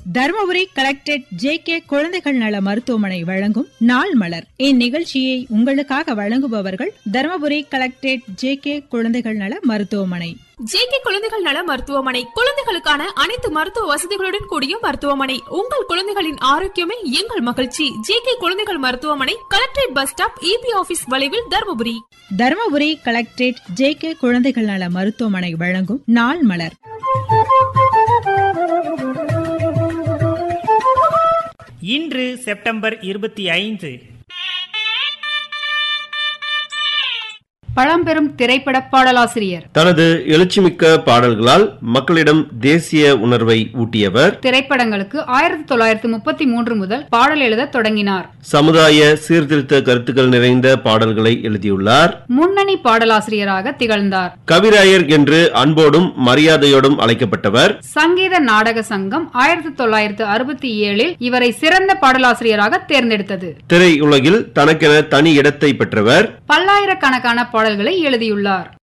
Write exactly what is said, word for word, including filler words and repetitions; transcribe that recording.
Dharmapuri collectorate J K குழந்தைகள் நல மருத்துவமனை வழங்கும் நாள் மலர். இந்நிகழ்ச்சியை உங்களுக்காக வழங்குபவர்கள் தர்மபுரி கலெக்டரேட் ஜே கே குழந்தைகள் நல மருத்துவமனை. ஜே கே குழந்தைகள் நல மருத்துவமனை குழந்தைகளுக்கான அனைத்து மருத்துவ வசதிகளுடன் கூடிய மருத்துவமனை. உங்கள் குழந்தைகளின் ஆரோக்கியமே எங்கள் மகிழ்ச்சி. ஜே கே குழந்தைகள் மருத்துவமனை, collectorate bus stop, EB office வளைவில், Dharmapuri. Dharmapuri collectorate J K குழந்தைகள் நல மருத்துவமனை வழங்கும் நாள் மலர். இன்று செப்டம்பர் இருபத்தி ஐந்து. பழம்பெரும் திரைப்பட பாடலாசிரியர். தனது எழுச்சிமிக்க பாடல்களால் மக்களிடம் தேசிய உணர்வை ஊட்டியவர். திரைப்படங்களுக்கு ஆயிரத்தி தொள்ளாயிரத்தி முப்பத்தி மூன்று முதல் பாடல் எழுத தொடங்கினார். சமுதாய சீர்திருத்த கருத்துக்கள் நிறைந்த பாடல்களை எழுதியுள்ளார். முன்னணி பாடலாசிரியராக திகழ்ந்தார். கவிராயர் என்று அன்போடும் மரியாதையோடும் அழைக்கப்பட்டவர். சங்கீத நாடக சங்கம் ஆயிரத்தி தொள்ளாயிரத்தி அறுபத்தி ஏழில் இவரை சிறந்த பாடலாசிரியராக தேர்ந்தெடுத்தது. திரையுலகில் தனக்கென தனி இடத்தை பெற்றவர். பல்லாயிரக்கணக்கான பாடல்களை எழுதியுள்ளார்.